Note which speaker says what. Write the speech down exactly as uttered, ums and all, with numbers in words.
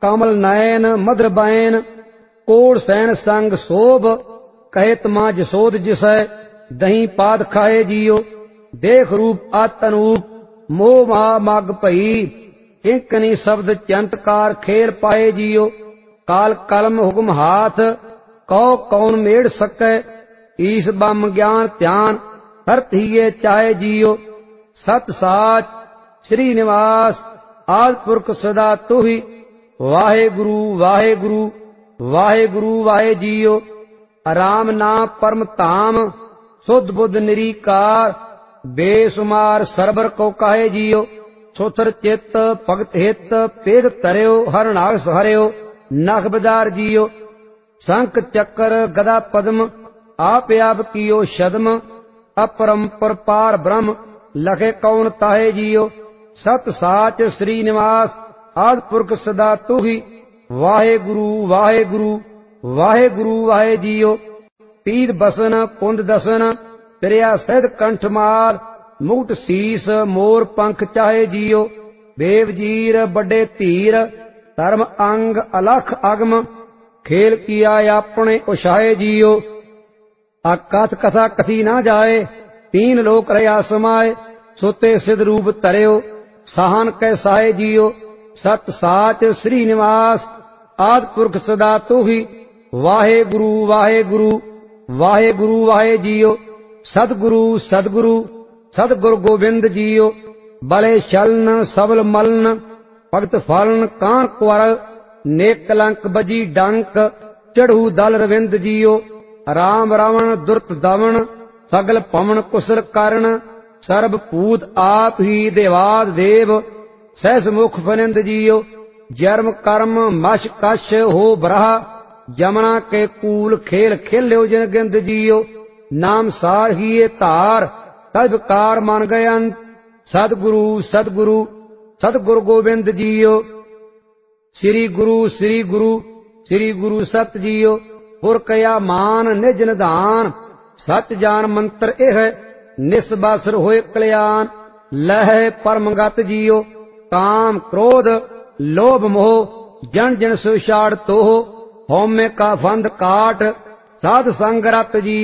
Speaker 1: कमल नयन मधुर ban कोड़ San संग शोभ कहत मां जसोद जिसै दही पाद खाए जियो देख रूप अत अनूप मोह महा मग भई किंकनी शब्द चंतकार खेल पाए जियो काल कलम हुक्म हाथ कौ कौन मेड़ सकै ईश बम ज्ञान ध्यान हरत हिये चाहे जियो सत साच श्री निवास आद पुरख सदा तुही वाहे गुरु वाहे गुरु वाहे गुरु वाहे जियो राम नाम परम धाम सुध बुद्ध निरीकार बेसुमार सरबर को काहे जियो सुथर चित भगत हित पेद तरियो हर नागस हरियो नख बजार जियो शंख चक्र गदा पद्म आप आप कियो शदम अपरंपर पार ब्रह्म लखे कौन ताहे जियो सत साच श्री निवास आद पुरख सदा तुही वाहे गुरु वाहे गुरु वाहे गुरु वाहे जियो पीद बसन कुंद दसन प्रिया सैद कंठ मार मुकुट शीस मोर पंख चाहे जियो बेवजीर बड़े धीर धर्म अंग अलख अगम खेल किया अपने उछाए जियो अकथ कथा कथी ना जाए तीन लोक रया समाए सोते सिद्ध रूप तरियो साहन कै साहे जियो सत साच श्री निवास आद पुरख सदा तुही वाहे गुरु वाहे गुरु वाहे गुरु वाहे जियो सतगुरु सतगुरु सतगुरु गोबिंद जियो बले शलन सबल मलन भगत फलन कान कुवर नेक कलंक बजी डंक चढ़ू दल रविंद जियो राम रावण दुरत दमन सगल पवन कुशल करण सर्ब पूत आप ही देवाद देव सहस मुख फनिंद जियो जर्म कर्म मश कश हो ब्रहा जमना के कूल खेल खेल्यो जिन गिंद जियो नाम सार ही धार तदकार मन गयन सतगुरु सतगुरु सतगुरु गोबिंद जियो श्री गुरु श्री गुरु श्री गुरु सत जियो पुर कया मान निज निधान सच जान मंत्र एह निस्बासर होए कल्याण लह परमगत जियो काम क्रोध लोभ मोह जन जन सुषाड़ तोह होमे का फंद काट साध संग रत जी